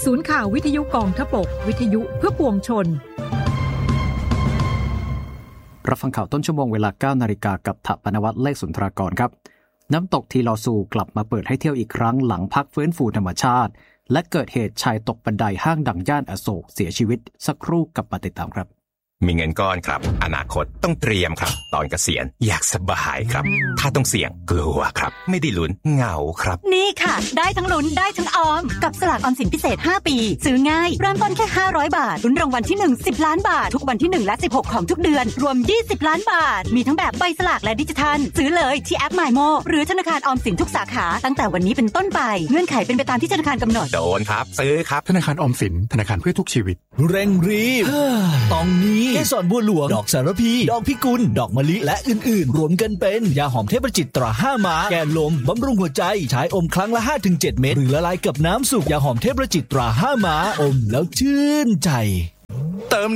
ศูนย์ข่าววิทยุกองทพบกวิทยุเพื่อปวงชนรับฟังข่าวต้นชั่วโมงเวลา 9 นาฬิกากับถปนวัฒน์เลขสุนทรากรครับน้ำตกทีลอซูกลับมาเปิดให้เที่ยวอีกครั้งหลังพักฟื้นฟูธรรมชาติและเกิดเหตุชายตกบันไดห้างดังย่านอโศกเสียชีวิตสักครู่กับมาติดตามครับมีเงินก้อนครับอนาคตต้องเตรียมครับตอนเกษียณอยากสบายครับถ้าต้องเสี่ยงกลัวครับไม่ได้ลุ้นเหงาครับนี่ค่ะได้ทั้งลุ้นได้ทั้งออมกับสลากออมสินพิเศษ5ปีซื้อง่ายเริ่มต้นแค่500บาทลุ้นรางวัลที่1 10ล้านบาททุกวันที่1และ16ของทุกเดือนรวม20ล้านบาทมีทั้งแบบใบสลากและดิจิทัลซื้อเลยที่แอป MyMo หรือธนาคารออมสินทุกสาขาตั้งแต่วันนี้เป็นต้นไปเงื่อนไขเป็นไปตามที่ธนาคารกำหนดโดนครับซื้อครับธนาคารออมสินธนาคารเพื่อทุกชีวิตเร่งรีบตองนี้เกสรบัวหลวงดอกสารพีดอกพิกุลดอกมะลิและอื่นๆรวมกันเป็นยาหอมเทพประจิตตรา5ม้าแก้ลมบำรุงหัวใจใช้อมครั้งละ 5-7 เม็ดหรือละลายกับน้ำสุกยาหอมเทพประจิตตรา5ม้าอมแล้วชื่นใจเติม